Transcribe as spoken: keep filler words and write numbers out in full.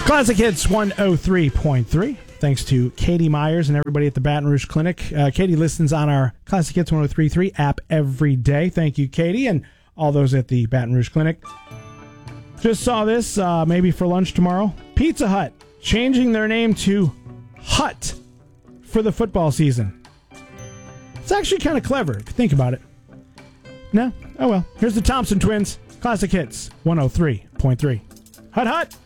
Classic Hits one oh three point three. Thanks to Katie Myers and everybody at the Baton Rouge Clinic. Uh, Katie listens on our Classic Hits one oh three point three app every day. Thank you, Katie, and all those at the Baton Rouge Clinic. Just saw this, uh, maybe for lunch tomorrow. Pizza Hut changing their name to Hut for the football season. It's actually kind of clever if you think about it. No? Oh well. Here's the Thompson Twins. Classic Hits one oh three point three. Hut Hut!